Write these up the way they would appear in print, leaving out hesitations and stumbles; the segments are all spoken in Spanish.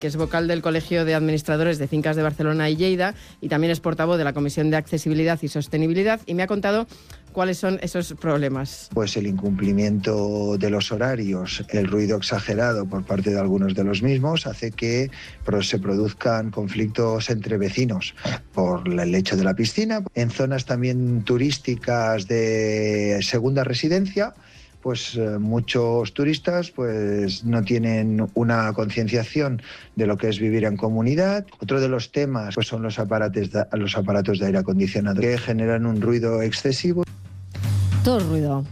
que es vocal del Colegio de Administradores de Fincas de Barcelona y Lleida, y también es portavoz de la Comisión de Accesibilidad y Sostenibilidad, y me ha contado cuáles son esos problemas. Pues el incumplimiento de los horarios, el ruido exagerado por parte de algunos de los mismos hace que se produzcan conflictos entre vecinos por el lecho de la piscina. En zonas también turísticas de segunda residencia, pues muchos turistas pues no tienen una concienciación de lo que es vivir en comunidad. Otro de los temas pues son los aparatos de aire acondicionado que generan un ruido excesivo. Todo ruido.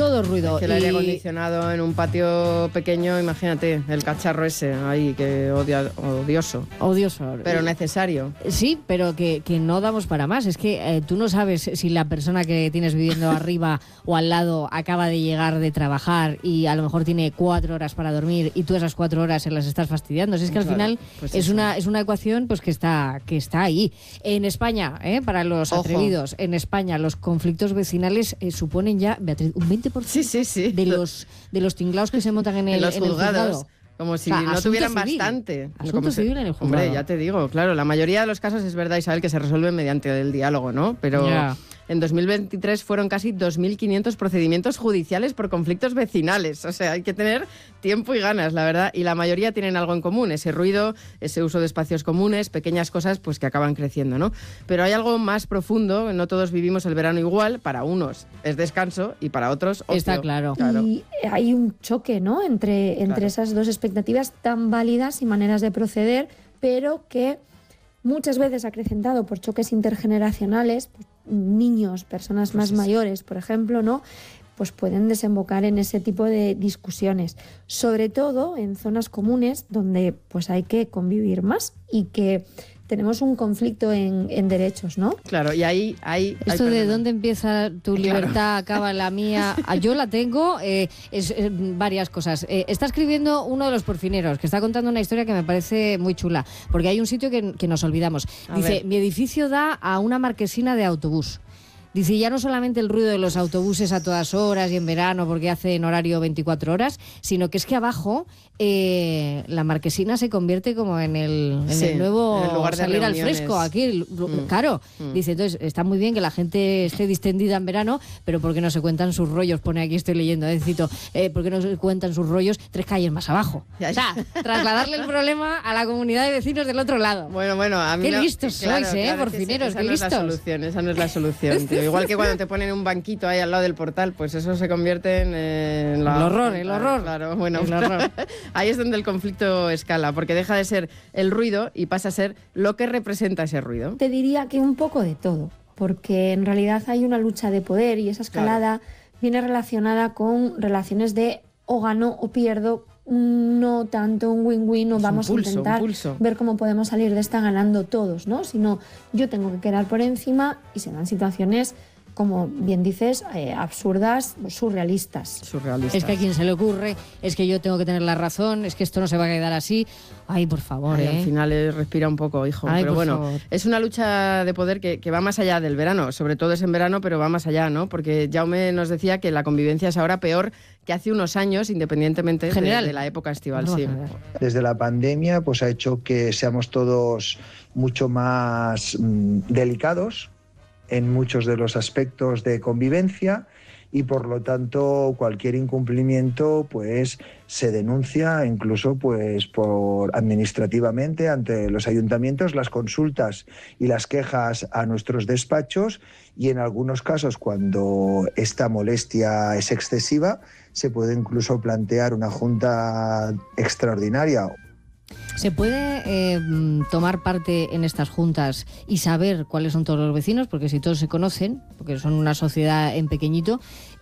Es que el aire acondicionado en un patio pequeño, imagínate, el cacharro ese ahí, que odioso. Odioso. Pero necesario. Sí, pero que no damos para más. Es que tú no sabes si la persona que tienes viviendo arriba o al lado acaba de llegar de trabajar y a lo mejor tiene 4 horas para dormir y tú esas 4 horas se las estás fastidiando. Es que al final pues es una ecuación pues que está ahí. En España, para los atrevidos, en España los conflictos vecinales suponen ya, Beatriz, un 20% sí. de los tinglaos que se montan en los juzgados. juzgado. Como si no tuvieran bastante. Asunto civil en el juzgado. Hombre, ya te digo, claro, la mayoría de los casos es verdad, Isabel, que se resuelven mediante el diálogo, ¿no? Pero en 2023 fueron casi 2.500 procedimientos judiciales por conflictos vecinales. O sea, hay que tener tiempo y ganas, la verdad. Y la mayoría tienen algo en común, ese ruido, ese uso de espacios comunes, pequeñas cosas pues que acaban creciendo, ¿no? Pero hay algo más profundo, no todos vivimos el verano igual. Para unos es descanso y para otros ocio. Está claro. Y hay un choque, ¿no? Entre esas dos expectativas tan válidas y maneras de proceder, pero que muchas veces acrecentado por choques intergeneracionales, niños, personas más mayores, por ejemplo, ¿no? Pues pueden desembocar en ese tipo de discusiones, sobre todo en zonas comunes donde pues hay que convivir más y que tenemos un conflicto en derechos, ¿no? Claro, y ahí esto de dónde empieza tu libertad, acaba la mía, yo la tengo, varias cosas. Está escribiendo uno de los porfineros, que está contando una historia que me parece muy chula, porque hay un sitio que nos olvidamos. Dice, mi edificio da a una marquesina de autobús. Dice, ya no solamente el ruido de los autobuses a todas horas y en verano porque hacen horario 24 horas, sino que es que abajo la marquesina se convierte como en el nuevo en el lugar de salir reuniones. al fresco aquí. Claro, dice, entonces está muy bien que la gente esté distendida en verano, pero ¿por qué no se cuentan sus rollos? Pone aquí, estoy leyendo, cito, ¿por qué no se cuentan sus rollos 3 calles más abajo? O sea, trasladarle el problema a la comunidad de vecinos del otro lado. Bueno, a mí qué listos sois, porfineros, qué listos. Esa no es la solución, tío. Igual que cuando te ponen un banquito ahí al lado del portal, pues eso se convierte en el horror. Claro, bueno, el horror. Ahí es donde el conflicto escala, porque deja de ser el ruido y pasa a ser lo que representa ese ruido. Te diría que un poco de todo, porque en realidad hay una lucha de poder y esa escalada viene relacionada con relaciones de o gano o pierdo, no tanto un win-win o vamos a intentar ver cómo podemos salir de esta ganando todos, ¿no? Sino yo tengo que quedar por encima y se dan situaciones, como bien dices, absurdas, surrealistas. Es que a quien se le ocurre, es que yo tengo que tener la razón, es que esto no se va a quedar así. Ay, por favor, Al final respira un poco, hijo. Ay, pero bueno, favor. Es una lucha de poder que va más allá del verano. Sobre todo es en verano, pero va más allá, ¿no? Porque Jaume nos decía que la convivencia es ahora peor que hace unos años, independientemente de la época estival. Sí. Desde la pandemia pues ha hecho que seamos todos mucho más delicados en muchos de los aspectos de convivencia y por lo tanto cualquier incumplimiento pues se denuncia incluso pues por administrativamente ante los ayuntamientos, las consultas y las quejas a nuestros despachos y en algunos casos cuando esta molestia es excesiva se puede incluso plantear una junta extraordinaria. ¿Se puede tomar parte en estas juntas y saber cuáles son todos los vecinos? Porque si todos se conocen, porque son una sociedad en pequeñito,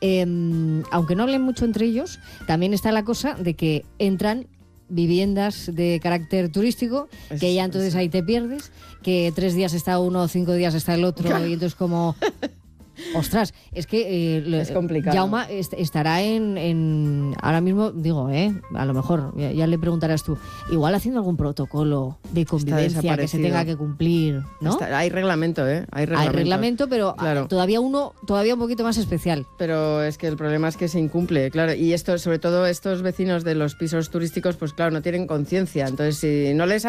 aunque no hablen mucho entre ellos, también está la cosa de que entran viviendas de carácter turístico, que ya entonces ahí te pierdes, que 3 días está uno, 5 días está el otro, y entonces como... Ostras, es que es complicado. Jaume estará en ahora mismo, digo, a lo mejor, ya le preguntarás tú, igual haciendo algún protocolo de convivencia que se tenga que cumplir, ¿no? Hay reglamento, Hay reglamento, pero todavía un poquito más especial. Pero es que el problema es que se incumple, claro, y esto, sobre todo estos vecinos de los pisos turísticos, pues claro, no tienen conciencia, entonces si no les